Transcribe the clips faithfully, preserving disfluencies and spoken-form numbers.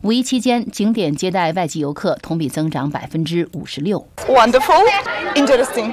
五一期间，景点接待外籍游客同比增长百分之五十六。 Wonderful, interesting,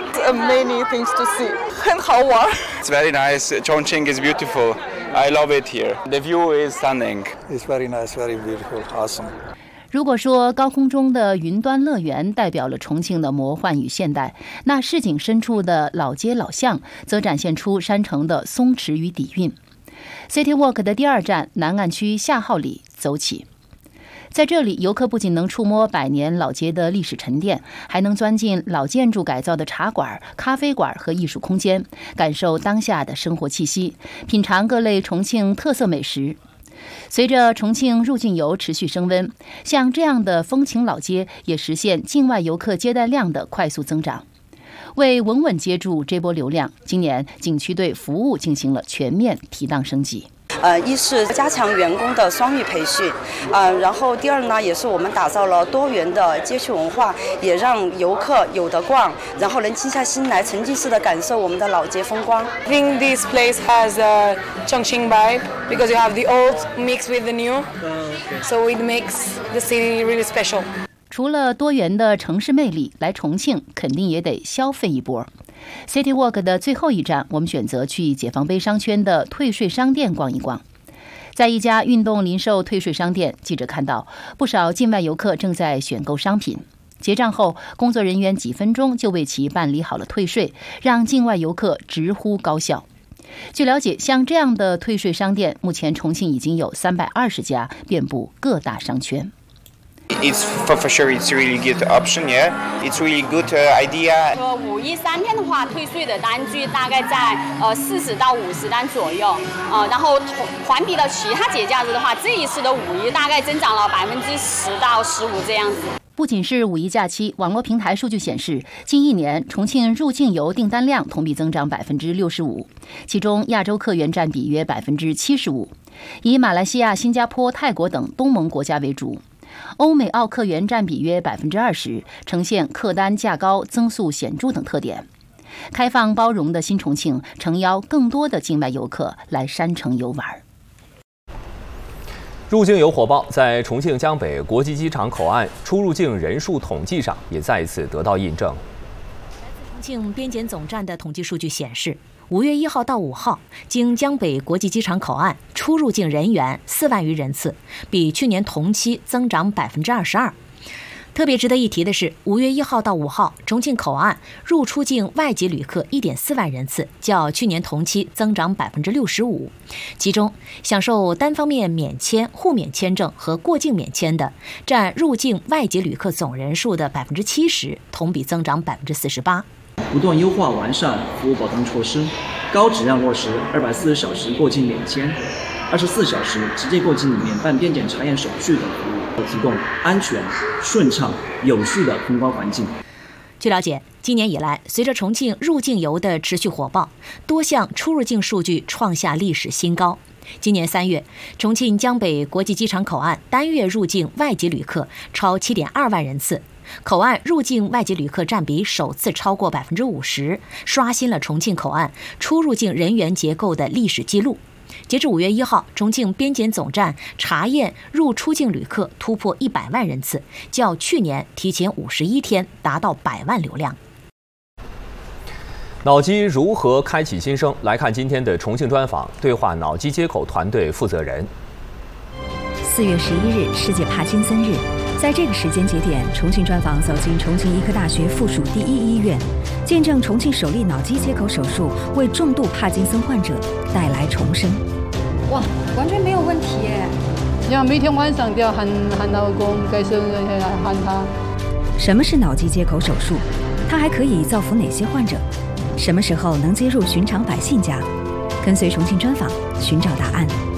many things to see. 很好玩。 It's very nice. Chongqing is beautiful. I love it here. The view is stunning. It's very nice, very beautiful, awesome. 如果说高空中的云端乐园代表了重庆的魔幻与现代，那市井深处的老街老巷则展现出山城的松弛与底蕴。City Walk 的第二站南岸区夏号里走起，在这里，游客不仅能触摸百年老街的历史沉淀，还能钻进老建筑改造的茶馆、咖啡馆和艺术空间，感受当下的生活气息，品尝各类重庆特色美食。随着重庆入境游持续升温，像这样的风情老街也实现境外游客接待量的快速增长。为稳稳接住这波流量，今年景区对服务进行了全面提档升级。 呃，一是加强员工的双语培训，呃，然后第二呢，也是我们打造了多元的街区文化，也让游客有得逛，然后能静下心来，沉浸式的感受我们的老街风光。 I think this place has a Chongqing vibe because you have the old mixed with the new, so it makes the city really special. 除了多元的城市魅力，来重庆肯定也得消费一波。City Walk 的最后一站，我们选择去解放碑商圈的退税商店逛一逛。在一家运动零售退税商店，记者看到不少境外游客正在选购商品。结账后，工作人员几分钟就为其办理好了退税，让境外游客直呼高效。据了解，像这样的退税商店，目前重庆已经有三百二十家，遍布各大商圈。 It's for, for sure. It's really good option. Yeah, it's really good uh, idea. 说五一三天的话，退税的单据大概在呃四十到五十单左右，呃，然后环比的其他节假日的话，这一次的五一大概增长了百分之十到十五这样子。 不仅是五一假期，网络平台数据显示，近一年重庆入境游订单量同比增长百分之六十五，其中亚洲客源占比约百分之七十五，以马来西亚、新加坡、泰国等东盟国家为主。欧美澳客源占比约百分之二十，呈现客单价高、增速显著等特点。开放包容的新重庆，诚邀更多的境外游客来山城游玩。 入境游火爆，在重庆江北国际机场口岸出入境人数统计上也再一次得到印证。 来自重庆边检总站的统计数据显示，五月一号到五号，经江北国际机场口岸出入境人员四万余人次，比去年同期增长百分之二十二。特别值得一提的是，五月一号到五号，重庆口岸入出境外籍旅客一点四万人次，较去年同期增长百分之六十五。其中，享受单方面免签、互免签证和过境免签的，占入境外籍旅客总人数的百分之七十，同比增长百分之四十八。 不断优化完善服务保障措施，高质量落实二百四十小时过境免签、二十四小时直接过境免办边检查验手续等服务，提供安全、顺畅、有序的通关环境。 据了解，今年以来，随着重庆入境游的持续火爆，多项出入境数据创下历史新高。今年三月，重庆江北国际机场口岸单月入境外籍旅客超 七点二万人次，口岸入境外籍旅客占比首次超过百分之五十，刷新了重庆口岸出入境人员结构的历史记录。截至五月一号，重庆边检总站查验入出境旅客突破一百万人次，较去年提前五十一天达到百万流量。 脑机如何开启新生？来看今天的重庆专访，对话脑机接口团队负责人。 四月十一日，世界帕金森日。在这个时间节点，重庆专访走进重庆医科大学附属第一医院，见证重庆首例脑机接口手术为重度帕金森患者带来重生。 哇，完全没有问题耶！ 你要每天晚上都要喊喊老公，该生人来喊他。 什么是脑机接口手术？它还可以造福哪些患者？什么时候能接入寻常百姓家？跟随重庆专访，寻找答案。